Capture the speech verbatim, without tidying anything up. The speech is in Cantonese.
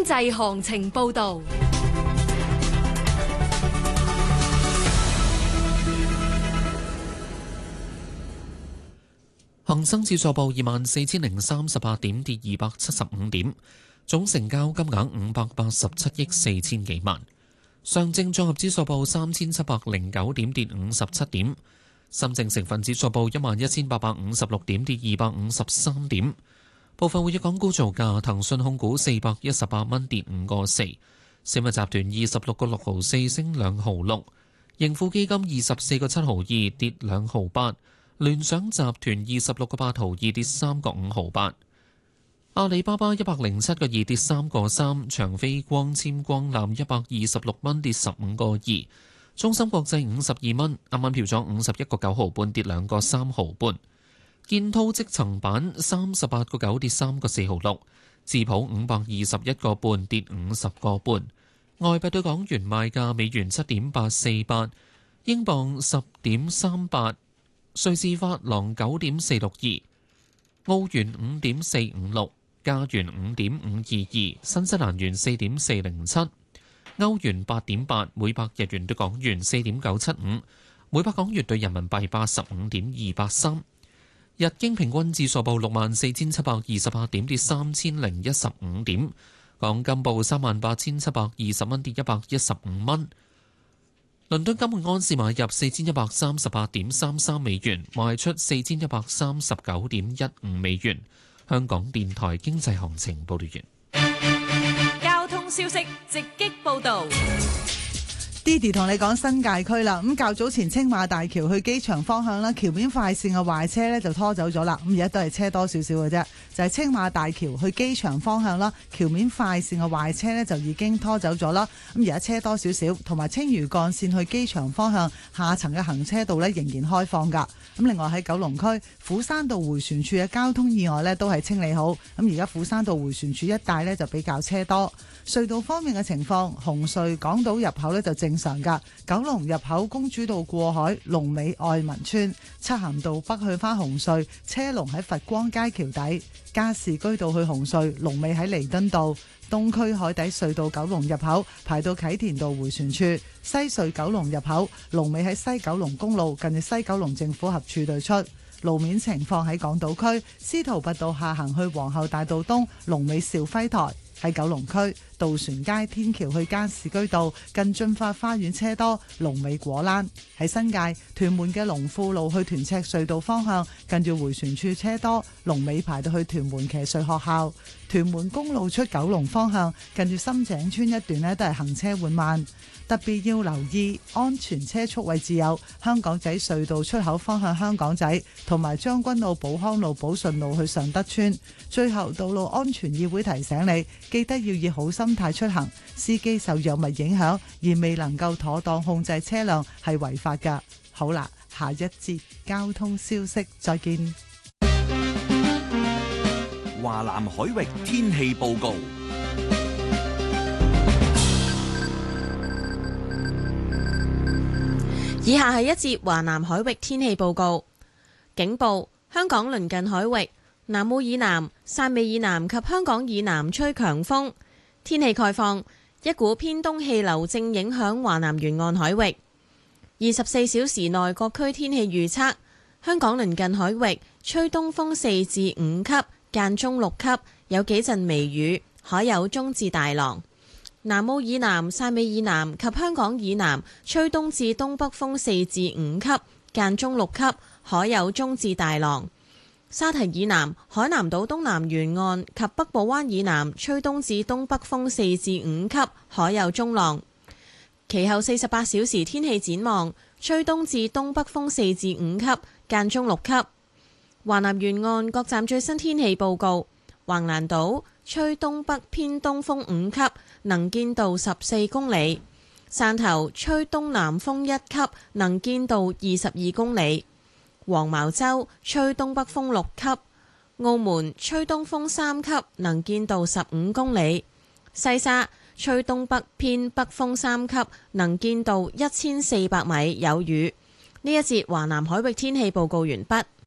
濟行情報導。 恒生指數報二萬四千零三十八點，跌二百七十五點，總成交金額五百八十七億四千幾萬。上證綜合指數報三千七百零九點，跌五十七點。深證成分指數報一萬一千八百五十六點，跌二百五十三點。部分活躍港股造價：騰訊控股四百一十八蚊，跌五個四；小米集團二十六個六毫四，升兩毫六；盈富基金二十四個七毫二，跌兩毫八；聯想集團二十六個八毫二，跌三個五毫八；阿里巴巴一百零七個二，跌三個三；長飛光纖光纜一百二十六蚊，跌十五個二；中芯國際五十二蚊，啱啱調咗五十一個九毫半，跌兩個三毫半。建滔積層板三十八個九，跌三個四毫六。智普五百二十一個半，跌五十個半。外幣對港元賣價：美元七點八四八，英鎊十點三八，瑞士法郎九點四六二，澳元五點四五六，加元五點五二二，新西蘭元四點四零七，歐元八點八，每百日元對港元四點九七五，每百港元對人民幣八十五點二八三。日經平均指數報六萬四千七百二十八點，跌三千零一十五點。港金報三萬八千七百二十蚊，跌一百一十五蚊。倫敦金每安士買入四千一百三十八點三三美元，賣出四千一百三十九點一五美元。香港電台經濟行情報道完。 交通消息直擊報導。 Didi 同你講新界區啦，咁較早前青馬大橋去機場方向啦，橋面快線嘅壞車呢就拖走咗啦，咁而家都係車多少少嘅啫，就係青馬大橋去機場方向啦，橋面快線嘅壞車呢就已經拖走咗啦，咁而家車多少少，同埋青嶼幹線去機場方向下層嘅行車道呢仍然開放噶，咁另外喺九龍區斧山道迴旋處嘅交通意外呢都係清理好，咁而家斧山道迴旋處一帶呢就比較車多。隧道方面嘅情況，紅隧港島入口呢就正常噶，九龍入口公主道過海，龍尾愛民村；漆咸道北去返紅隧，車龍喺佛光街橋底；加士居道去紅隧，龍尾喺彌敦道；東區海底隧道九龍入口排到啟田道迴旋處；西隧九龍入口龍尾喺西九龍公路近住西九龍政府合署對出。路面情況喺港島區，司徒拔道下行去皇后大道東，龍尾兆輝台。喺九龍區渡船街天橋去加士居道近駿發花園車多，龍尾果欄。喺新界屯門嘅龍富路去屯赤隧道方向近住迴旋處車多，龍尾排到去屯門騎術學校。屯門公路出九龍方向近住深井村一段呢都係行車緩慢，特別要留意安全車速位置有香港仔隧道出口方向香港仔，同埋將軍澳寶康路寶順路去尚德村。最後道路安全議會提醒你，記得要以好心態出行，司機受藥物影響而未能夠妥當控制車輛係違法㗎。好啦，下一節交通消息再見。 華南海域天氣報告。 以下係一節華南海域天氣報告。警報：香港鄰近海域南澳以南、汕尾以南及香港以南吹強風。天氣概況：一股偏東氣流正影響華南沿岸海域。二十四小時內各區天氣預測：香港鄰近海域吹東風四至五級，間中六級，有幾陣微雨，海有中至大浪。南澳以南、汕尾以南及香港以南吹東至東北風四至五級，間中六級，海有中至大浪。沙堤以南、海南島東南沿岸及北部灣以南吹東至東北風四至五級，海有中浪。其後四十八小時天氣展望，吹東至東北風四至五級，間中六級。華南沿岸各站最新天氣報告：橫瀾島吹東北偏東風五級，能見度十四公里；汕頭吹東南風一級，能見度二十二公里；黃茅洲吹東北風六級；澳門吹東風三級，能見度十五公里；西沙吹東北偏北風三級，能見度一千四百米，有雨。呢一節華南海域天氣報告完畢。